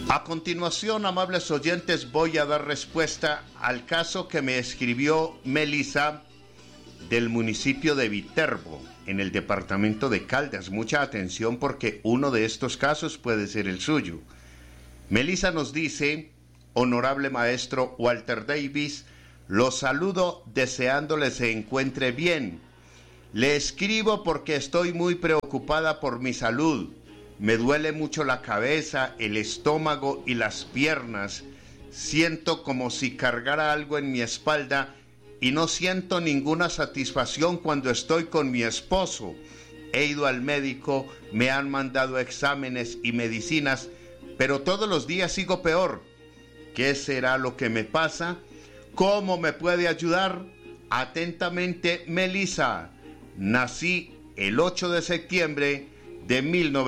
A continuación, amables oyentes, voy a dar respuesta al caso que me escribió Melissa del municipio de Viterbo, en el departamento de Caldas. Mucha atención porque uno de estos casos puede ser el suyo. Melissa nos dice: honorable maestro Walter Davis, lo saludo deseándole se encuentre bien. Le escribo porque estoy muy preocupada por mi salud. Me duele mucho la cabeza, el estómago y las piernas. Siento como si cargara algo en mi espalda y no siento ninguna satisfacción cuando estoy con mi esposo. He ido al médico, me han mandado exámenes y medicinas, pero todos los días sigo peor. ¿Qué será lo que me pasa? ¿Cómo me puede ayudar? Atentamente, Melissa. Nací el 8 de septiembre de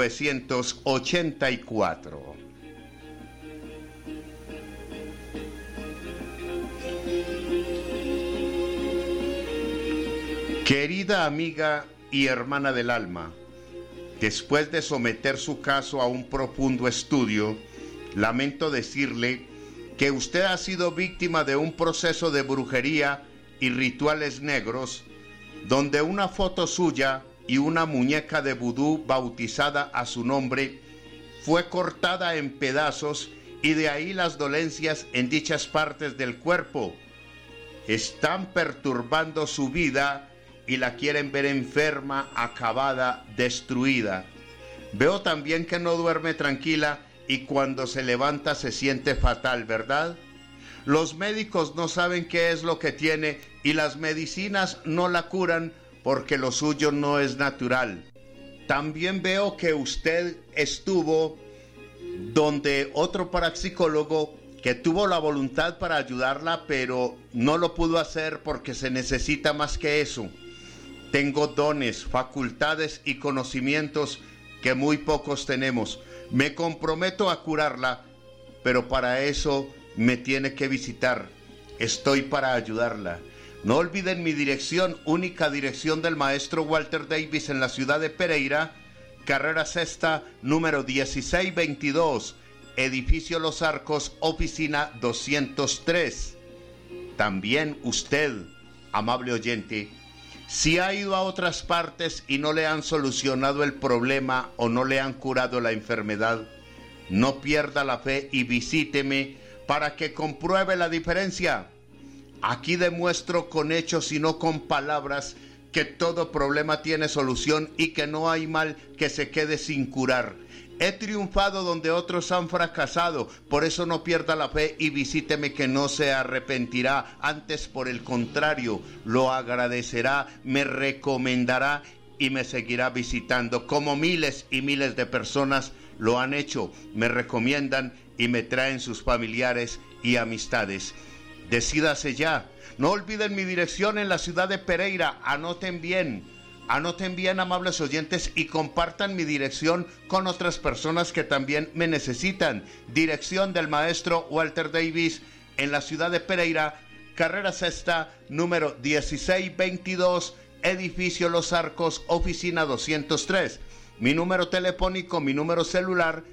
1984. Querida amiga y hermana del alma, después de someter su caso a un profundo estudio, lamento decirle que usted ha sido víctima de un proceso de brujería y rituales negros, donde una foto suya y una muñeca de vudú bautizada a su nombre fue cortada en pedazos, y de ahí las dolencias en dichas partes del cuerpo. Están perturbando su vida y la quieren ver enferma, acabada, destruida. Veo también que no duerme tranquila y cuando se levanta se siente fatal, ¿verdad? Los médicos no saben qué es lo que tiene y las medicinas no la curan porque lo suyo no es natural. También veo que usted estuvo donde otro parapsicólogo que tuvo la voluntad para ayudarla, pero no lo pudo hacer porque se necesita más que eso. Tengo dones, facultades y conocimientos que muy pocos tenemos. Me comprometo a curarla, pero para eso me tiene que visitar. Estoy para ayudarla. No olviden mi dirección, única dirección del maestro Walter Davis en la ciudad de Pereira, carrera sexta, número 1622, edificio Los Arcos, oficina 203. También usted, amable oyente, si ha ido a otras partes y no le han solucionado el problema o no le han curado la enfermedad, no pierda la fe y visíteme para que compruebe la diferencia. Aquí demuestro con hechos y no con palabras que todo problema tiene solución y que no hay mal que se quede sin curar. He triunfado donde otros han fracasado, por eso no pierda la fe y visíteme, que no se arrepentirá, antes por el contrario, lo agradecerá, me recomendará y me seguirá visitando, como miles y miles de personas lo han hecho, me recomiendan y me traen sus familiares y amistades. Decídase ya. No olviden mi dirección en la ciudad de Pereira. Anoten bien, amables oyentes, y compartan mi dirección con otras personas que también me necesitan. Dirección del maestro Walter Davis en la ciudad de Pereira, carrera sexta, número 1622, edificio Los Arcos, oficina 203. Mi número telefónico, mi número celular,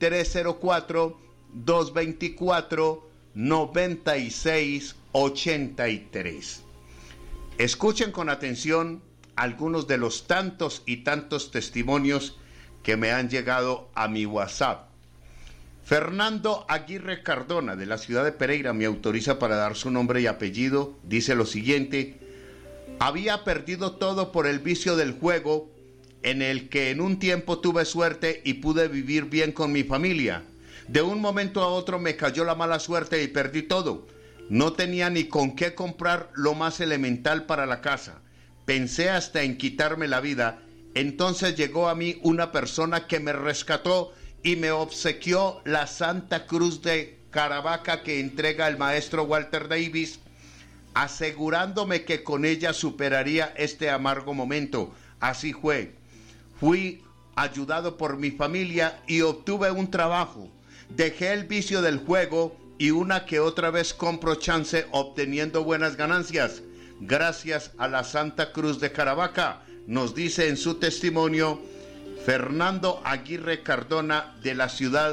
304-224-9683. Escuchen con atención algunos de los tantos y tantos testimonios que me han llegado a mi WhatsApp. Fernando Aguirre Cardona, de la ciudad de Pereira, me autoriza para dar su nombre y apellido. Dice lo siguiente: había perdido todo por el vicio del juego, en el que en un tiempo tuve suerte y pude vivir bien con mi familia. De un momento a otro me cayó la mala suerte y perdí todo. No tenía ni con qué comprar lo más elemental para la casa. Pensé hasta en quitarme la vida. Entonces llegó a mí una persona que me rescató y me obsequió la Santa Cruz de Caravaca que entrega el maestro Walter Davis, asegurándome que con ella superaría este amargo momento. Así fue. Fui ayudado por mi familia y obtuve un trabajo. Dejé el vicio del juego y una que otra vez compro chance obteniendo buenas ganancias. Gracias a la Santa Cruz de Caravaca, nos dice en su testimonio Fernando Aguirre Cardona, de la ciudad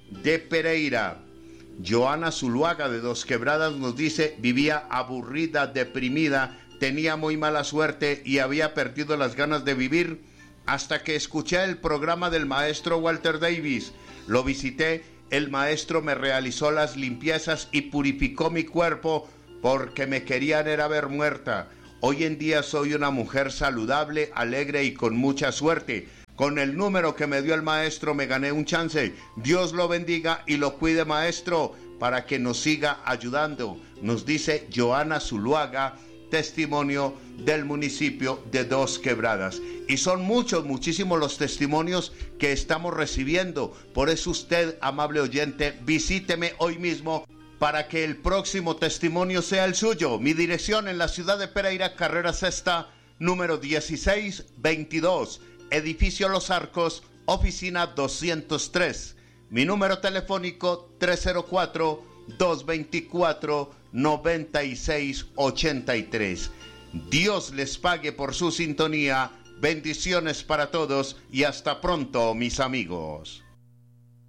de Pereira. Joana Zuluaga de Dos Quebradas nos dice: vivía aburrida, deprimida, tenía muy mala suerte y había perdido las ganas de vivir hasta que escuché el programa del maestro Walter Davis. Lo visité, el maestro me realizó las limpiezas y purificó mi cuerpo porque me querían era ver muerta. Hoy en día soy una mujer saludable, alegre y con mucha suerte. Con el número que me dio el maestro me gané un chance. Dios lo bendiga y lo cuide, maestro, para que nos siga ayudando. Nos dice Joana Zuluaga, testimonio del municipio de Dos Quebradas. Y son muchísimos los testimonios que estamos recibiendo. Por eso usted, amable oyente, visíteme hoy mismo para que el próximo testimonio sea el suyo. Mi dirección en la ciudad de Pereira, carrera sexta, número 1622, edificio Los Arcos, oficina 203. Mi número telefónico 304-224-9683. Dios les pague por su sintonía. Bendiciones para todos y hasta pronto, mis amigos.